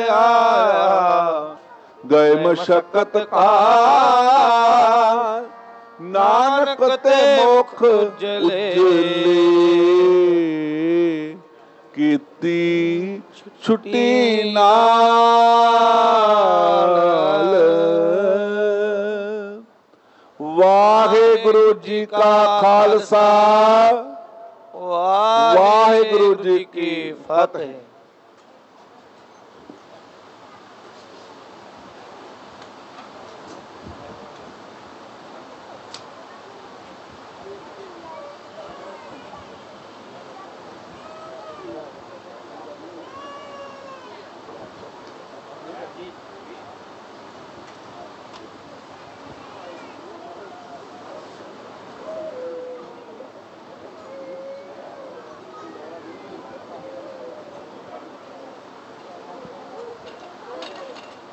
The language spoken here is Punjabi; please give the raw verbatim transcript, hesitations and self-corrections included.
ਆਇਆ ਗਏ ਮਸ਼ਕਤ ਕਾਰ ਨਾਨਕ ਤੇ ਮੁਖ ਉਜਲੇ ਕੀਤੀ ਛੁੱਟੀ ਨਾਲ। ਵਾਹਿਗੁਰੂ ਜੀ ਕਾ ਖਾਲਸਾ ਵਾਹਿਗੁਰੂ ਜੀ ਕੀ ਫਤਿਹ।